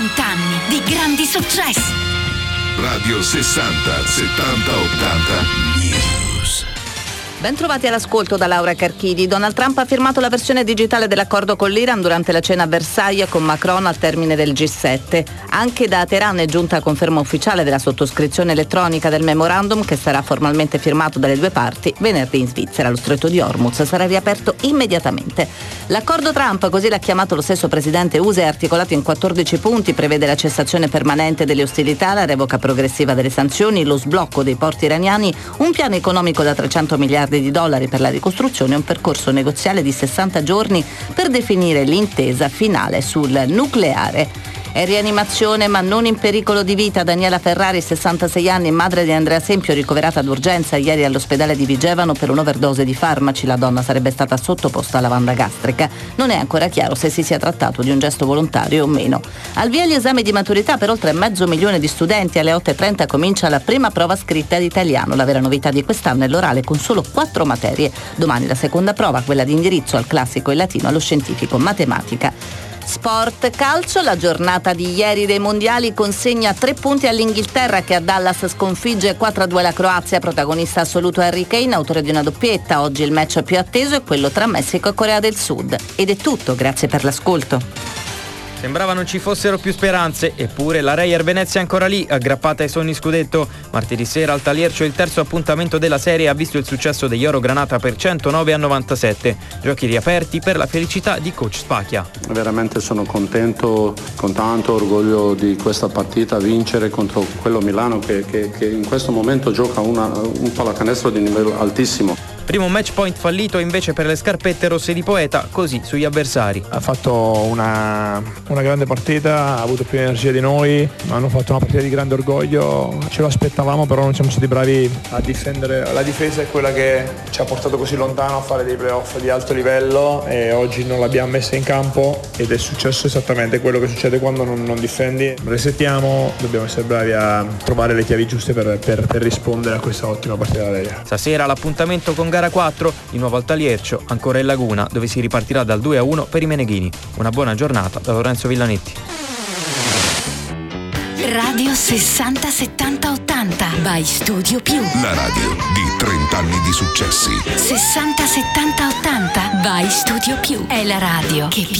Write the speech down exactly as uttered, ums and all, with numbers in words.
trenta anni di grandi successi. Radio sessanta settanta ottanta News. Ben trovati all'ascolto da Laura Carchidi. Donald Trump ha firmato la versione digitale dell'accordo con l'Iran durante la cena a Versailles con Macron al termine del G sette. Anche da Teheran è giunta conferma ufficiale della sottoscrizione elettronica del memorandum, che sarà formalmente firmato dalle due parti venerdì in Svizzera. Lo stretto di Hormuz sarà riaperto immediatamente. L'accordo Trump, così l'ha chiamato lo stesso presidente U S A, è articolato in quattordici punti, prevede la cessazione permanente delle ostilità, la revoca progressiva delle sanzioni, lo sblocco dei porti iraniani, un piano economico da trecento miliardi di dollari per la ricostruzione e un percorso negoziale di sessanta giorni per definire l'intesa finale sul nucleare. È in rianimazione ma non in pericolo di vita Daniela Ferrari, sessantasei anni, madre di Andrea Sempio, ricoverata d'urgenza ieri all'ospedale di Vigevano per un'overdose di farmaci. La donna sarebbe stata sottoposta a lavanda gastrica. Non è ancora chiaro se si sia trattato di un gesto volontario o meno. Al via gli esami di maturità per oltre mezzo milione di studenti. Alle otto e trenta comincia la prima prova scritta di italiano. La vera novità di quest'anno è l'orale con solo quattro materie. Domani la seconda prova, quella di indirizzo al classico e latino, allo scientifico, matematica. Sport calcio, la giornata di ieri dei mondiali consegna tre punti all'Inghilterra, che a Dallas sconfigge quattro a due la Croazia, protagonista assoluto Harry Kane, autore di una doppietta. Oggi il match più atteso è quello tra Messico e Corea del Sud. Ed è tutto, grazie per l'ascolto. Sembrava non ci fossero più speranze, eppure la Reyer Venezia è ancora lì, aggrappata ai sogni scudetto. Martedì sera al Taliercio il terzo appuntamento della serie ha visto il successo degli Oro Granata per centonove a novantasette. Giochi riaperti per la felicità di coach Spacchia. Veramente sono contento, con tanto orgoglio di questa partita, vincere contro quello Milano che, che, che in questo momento gioca una, un pallacanestro di livello altissimo. Primo match point fallito invece per le scarpette rosse di Poeta, così sugli avversari. Ha fatto una, una grande partita, ha avuto più energia di noi, hanno fatto una partita di grande orgoglio, ce lo aspettavamo, però non siamo stati bravi a difendere. La difesa è quella che ci ha portato così lontano a fare dei playoff di alto livello e oggi non l'abbiamo messa in campo ed è successo esattamente quello che succede quando non, non difendi. Resettiamo, dobbiamo essere bravi a trovare le chiavi giuste per, per, per rispondere a questa ottima partita della Lega. Stasera l'appuntamento con gara quattro, di nuovo al Taliercio, ancora in Laguna, dove si ripartirà dal due a uno per i Meneghini. Una buona giornata da Lorenzo Villanetti. Radio sessanta settanta ottanta by Studio Più. La radio di trenta anni di successi. sessanta settanta ottanta by Studio Più. È la radio che più